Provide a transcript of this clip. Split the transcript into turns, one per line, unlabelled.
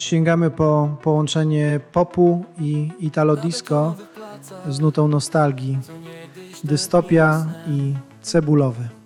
Sięgamy po połączenie popu i italo disco z nutą nostalgii. Dystopia i cebulowy.